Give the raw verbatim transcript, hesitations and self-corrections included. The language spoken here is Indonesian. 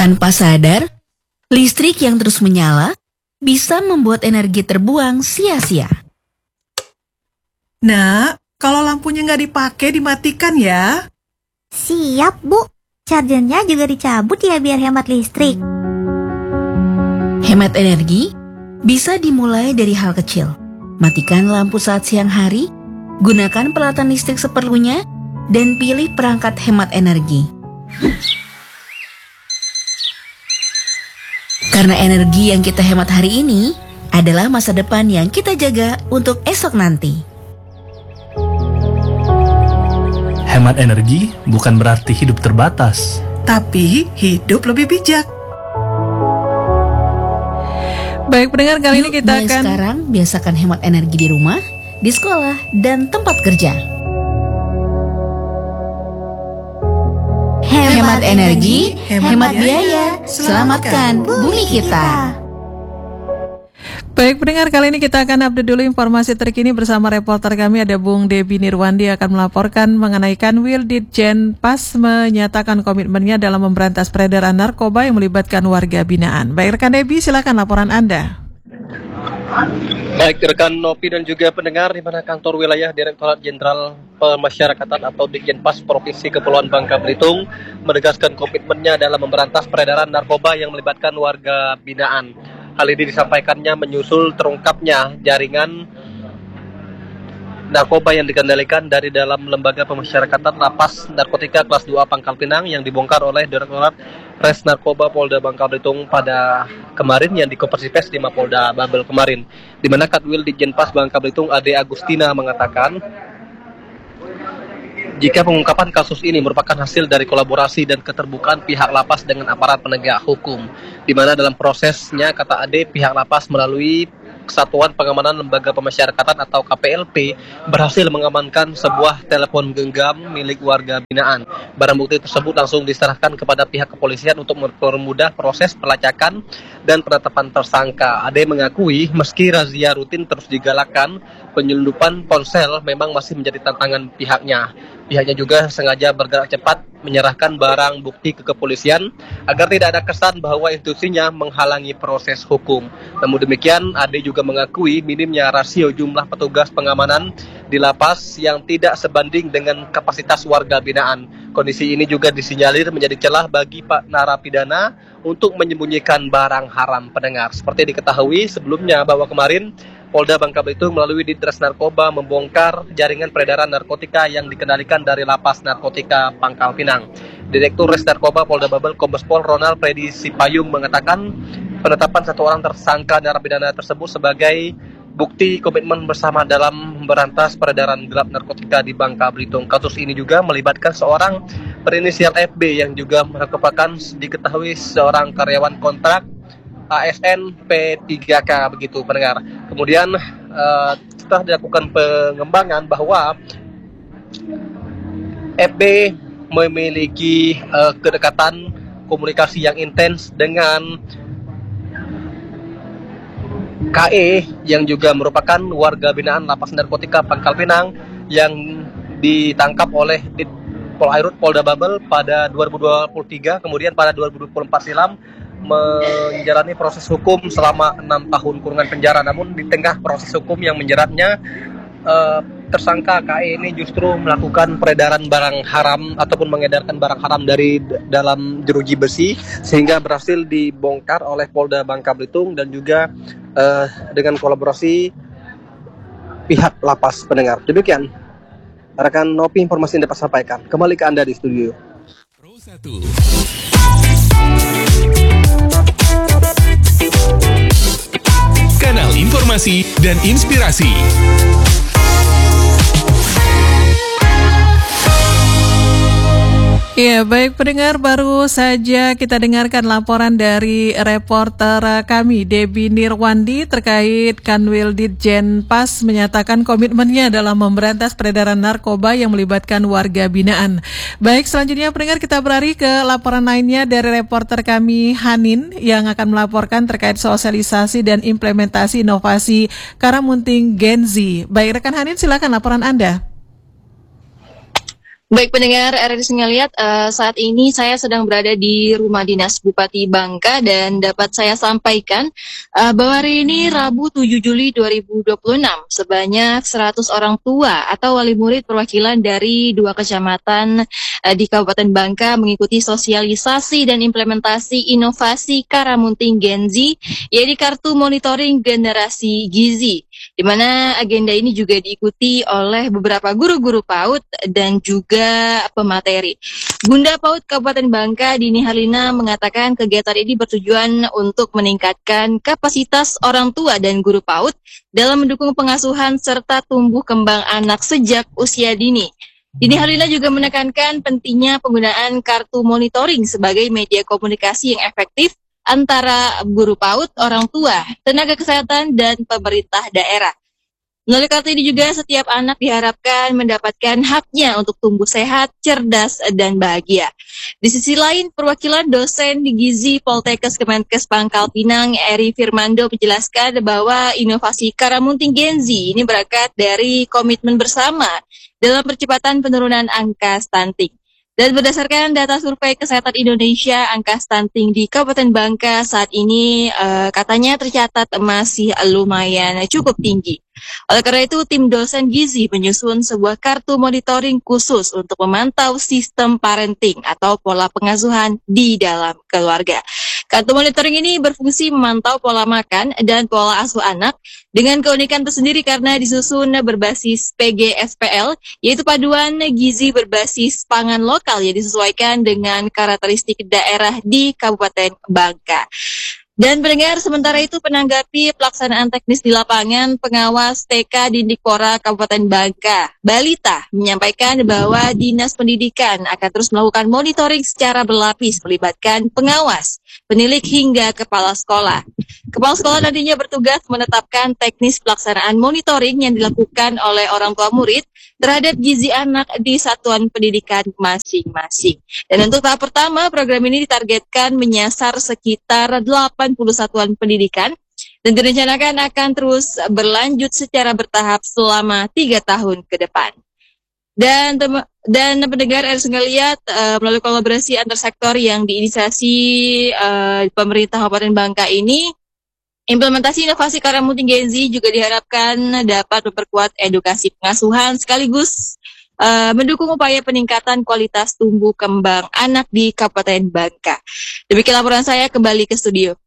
Tanpa sadar, listrik yang terus menyala bisa membuat energi terbuang sia-sia. Nak, kalau lampunya nggak dipakai dimatikan ya. Siap, Bu. Chargernya juga dicabut ya biar hemat listrik. Hemat energi bisa dimulai dari hal kecil. Matikan lampu saat siang hari, gunakan peralatan listrik seperlunya, dan pilih perangkat hemat energi. Karena energi yang kita hemat hari ini adalah masa depan yang kita jaga untuk esok nanti. Hemat energi bukan berarti hidup terbatas, tapi hidup lebih bijak. Baik pendengar, kali ini kita mulai akan sekarang biasakan hemat energi di rumah, di sekolah, dan tempat kerja. Hemat, Hemat energi, hemat hemat biaya, biaya, selamatkan bumi kita. Baik pendengar, kali ini kita akan update dulu informasi terkini bersama reporter kami, ada Bung Debi Nirwandi akan melaporkan mengenai Kanwil Ditjen Pas menyatakan komitmennya dalam memberantas peredaran narkoba yang melibatkan warga binaan. Baik rekan Debi, silakan laporan Anda. Baik rekan Nopi dan juga pendengar, di mana kantor wilayah Direktorat Jenderal Pemasyarakatan atau Ditjen Pas Provinsi Kepulauan Bangka Belitung menegaskan komitmennya dalam memberantas peredaran narkoba yang melibatkan warga binaan. Hal ini disampaikannya menyusul terungkapnya jaringan narkoba yang dikendalikan dari dalam Lembaga Pemasyarakatan Lapas Narkotika Kelas dua Pangkal Pinang yang dibongkar oleh Direktorat Res Narkoba Polda Bangka Belitung pada kemarin yang dikonversi pers di Mapolda Babel kemarin, di mana Katwil Ditjen Pas Bangka Belitung Ade Agustina mengatakan jika pengungkapan kasus ini merupakan hasil dari kolaborasi dan keterbukaan pihak lapas dengan aparat penegak hukum, di mana dalam prosesnya, kata Ade, pihak lapas melalui Kesatuan Pengamanan Lembaga Pemasyarakatan atau K P L P berhasil mengamankan sebuah telepon genggam milik warga binaan. Barang bukti tersebut langsung diserahkan kepada pihak kepolisian untuk mempermudah proses pelacakan dan penetapan tersangka. Ade mengakui meski razia rutin terus digalakkan, penyelundupan ponsel memang masih menjadi tantangan pihaknya. Pihaknya juga sengaja bergerak cepat menyerahkan barang bukti ke kepolisian agar tidak ada kesan bahwa institusinya menghalangi proses hukum. Namun demikian, Ade juga mengakui minimnya rasio jumlah petugas pengamanan di lapas yang tidak sebanding dengan kapasitas warga binaan. Kondisi ini juga disinyalir menjadi celah bagi Pak narapidana untuk menyembunyikan barang haram pendengar. Seperti diketahui sebelumnya bahwa kemarin Polda Bangka Belitung melalui Ditres Narkoba membongkar jaringan peredaran narkotika yang dikendalikan dari Lapas Narkotika Pangkal Pinang. Direktur Res Narkoba Polda Babel Kombes Pol Ronald Predi Sipayung mengatakan penetapan satu orang tersangka narapidana tersebut sebagai bukti komitmen bersama dalam memberantas peredaran gelap narkotika di Bangka Belitung. Kasus ini juga melibatkan seorang berinisial F B yang juga merupakan diketahui seorang karyawan kontrak A S N P tiga K begitu pendengar. Kemudian uh, setelah dilakukan pengembangan bahwa F B memiliki uh, kedekatan komunikasi yang intens dengan K E yang juga merupakan warga binaan Lapas Narkotika Pangkal Pinang yang ditangkap oleh Dit Polairut Polda Babel pada dua ribu dua puluh tiga, kemudian pada dua ribu dua puluh empat silam menjalani proses hukum selama enam tahun kurungan penjara. Namun di tengah proses hukum yang menjeratnya, eh, tersangka K E ini justru melakukan peredaran barang haram ataupun mengedarkan barang haram dari d- dalam jeruji besi, sehingga berhasil dibongkar oleh Polda Bangka Belitung dan juga eh, dengan kolaborasi pihak lapas pendengar. Demikian rekan Nopi informasi yang dapat sampaikan. Kembali ke Anda di studio. Pro satu. Kanal informasi dan inspirasi. Ya, baik pendengar, baru saja kita dengarkan laporan dari reporter kami Debi Nirwandi terkait Kanwil Ditjen Pas menyatakan komitmennya dalam memberantas peredaran narkoba yang melibatkan warga binaan. Baik, selanjutnya pendengar kita beralih ke laporan lainnya dari reporter kami Hanin yang akan melaporkan terkait sosialisasi dan implementasi inovasi Karamunting Gen Z. Baik rekan Hanin, silakan laporan Anda. Baik pendengar R R I Sengeliat, uh, saat ini saya sedang berada di rumah dinas Bupati Bangka dan dapat saya sampaikan uh, bahwa hari ini Rabu tujuh Juli dua ribu dua puluh enam sebanyak seratus orang tua atau wali murid perwakilan dari dua kecamatan uh, di Kabupaten Bangka mengikuti sosialisasi dan implementasi inovasi Karamunting Genzi, yaitu kartu monitoring generasi gizi, di mana agenda ini juga diikuti oleh beberapa guru-guru PAUD dan juga pemateri. Bunda PAUD Kabupaten Bangka, Dini Harlina, mengatakan kegiatan ini bertujuan untuk meningkatkan kapasitas orang tua dan guru PAUD dalam mendukung pengasuhan serta tumbuh kembang anak sejak usia dini. Dini Harlina juga menekankan pentingnya penggunaan kartu monitoring sebagai media komunikasi yang efektif antara guru PAUD, orang tua, tenaga kesehatan, dan pemerintah daerah. Melalui kartu ini juga setiap anak diharapkan mendapatkan haknya untuk tumbuh sehat, cerdas, dan bahagia. Di sisi lain, perwakilan dosen di Gizi Poltekkes Kemenkes Pangkal Pinang, Eri Firmando, menjelaskan bahwa inovasi Karamunting Genzi ini berangkat dari komitmen bersama dalam percepatan penurunan angka stunting. Dan berdasarkan data survei kesehatan Indonesia, angka stunting di Kabupaten Bangka saat ini uh, katanya tercatat masih lumayan cukup tinggi. Oleh karena itu, tim dosen gizi menyusun sebuah kartu monitoring khusus untuk memantau sistem parenting atau pola pengasuhan di dalam keluarga. Kartu monitoring ini berfungsi memantau pola makan dan pola asuh anak dengan keunikan tersendiri karena disusun berbasis P G S P L, yaitu paduan gizi berbasis pangan lokal yang disesuaikan dengan karakteristik daerah di Kabupaten Bangka. Dan pendengar, sementara itu menanggapi pelaksanaan teknis di lapangan, pengawas T K Dindikpora Kabupaten Bangka, Balita, menyampaikan bahwa Dinas Pendidikan akan terus melakukan monitoring secara berlapis melibatkan pengawas, penilik hingga kepala sekolah. Kepala sekolah nantinya bertugas menetapkan teknis pelaksanaan monitoring yang dilakukan oleh orang tua murid terhadap gizi anak di satuan pendidikan masing-masing. Dan untuk tahap pertama, program ini ditargetkan menyasar sekitar delapan puluh satuan pendidikan dan direncanakan akan terus berlanjut secara bertahap selama tiga tahun ke depan. Dan tem- dan pendengar R R I Sengeliat, uh, melalui kolaborasi antar sektor yang diinisiasi uh, pemerintah Kabupaten Bangka ini, implementasi inovasi Karamunting Genzi juga diharapkan dapat memperkuat edukasi pengasuhan sekaligus uh, mendukung upaya peningkatan kualitas tumbuh kembang anak di Kabupaten Bangka. Demikian laporan saya, kembali ke studio.